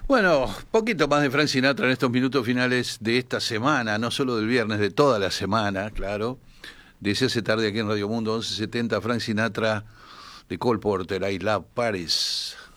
Bueno, poquito más de Frank Sinatra en estos minutos finales de esta semana, no solo del viernes, de toda la semana, claro. De Se hace tarde aquí en Radio Mundo 1170, Frank Sinatra de Cole Porter, I Love Paris.